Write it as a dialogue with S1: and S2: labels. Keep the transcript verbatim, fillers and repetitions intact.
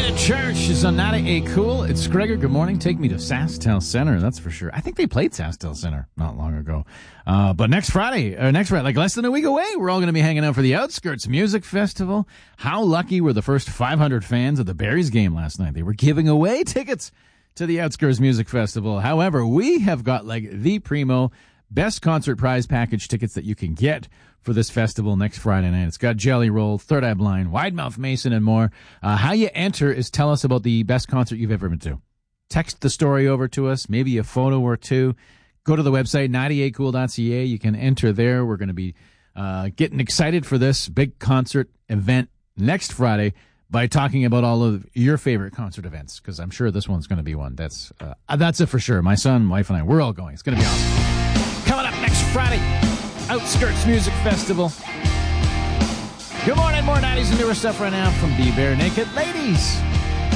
S1: Church is on ninety-eight Cool. It's Gregor. Good morning. Take me to SaskTel Center. That's for sure. I think they played SaskTel Center not long ago. Uh, but next Friday, or next Friday, like less than a week away, we're all going to be hanging out for the Outskirts Music Festival. How lucky were the first five hundred fans of the Berries game last night? They were giving away tickets to the Outskirts Music Festival. However, we have got like the primo best concert prize package tickets that you can get for this festival next Friday night. It's got Jelly Roll, Third Eye Blind, Wide Mouth Mason, and more. Uh, how you enter is tell us about the best concert you've ever been to. Text the story over to us, maybe a photo or two. Go to the website, ninety-eight cool dot c a. You can enter there. We're going to be uh, getting excited for this big concert event next Friday by talking about all of your favorite concert events, because I'm sure this one's going to be one. That's uh, that's it for sure. My son, wife, and I, we're all going. It's going to be awesome. Coming up next Friday, Outskirts Music Festival. Good morning, more nineties and newer stuff right now from the Bare Naked Ladies.